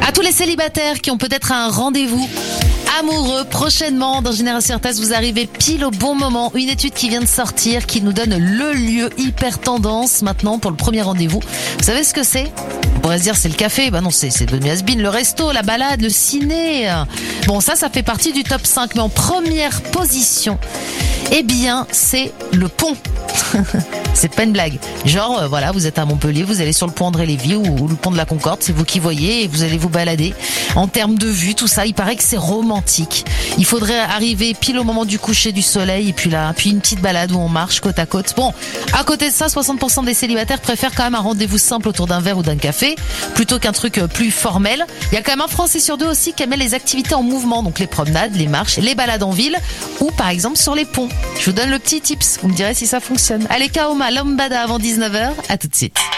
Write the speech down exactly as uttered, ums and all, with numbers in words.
À tous les célibataires qui ont peut-être un rendez-vous amoureux prochainement dans Génération R T S, vous arrivez pile au bon moment. Une étude qui vient de sortir qui nous donne le lieu hyper tendance maintenant pour le premier rendez-vous. Vous savez ce que c'est ? On pourrait se dire c'est le café, bah non c'est, c'est devenu has-been, le resto, la balade, le ciné. Bon ça, ça fait partie du top cinq, mais en première position, eh bien c'est le pont. C'est pas une blague. Genre, euh, voilà, vous êtes à Montpellier, vous allez sur le pont André-Lévy ou, ou le pont de la Concorde, c'est vous qui voyez, et vous allez vous balader. En termes de vue, tout ça, il paraît que c'est romantique. Il faudrait arriver pile au moment du coucher du soleil, et puis là, puis une petite balade où on marche côte à côte. Bon, à côté de ça, soixante pour cent des célibataires préfèrent quand même un rendez-vous simple autour d'un verre ou d'un café, plutôt qu'un truc plus formel. Il y a quand même un Français sur deux aussi qui aime les activités en mouvement, donc les promenades, les marches, les balades en ville, ou par exemple sur les ponts. Je vous donne le petit tips, vous me direz si ça fonctionne. Allez, Kaoma, Lambada avant dix-neuf heures, à tout de suite.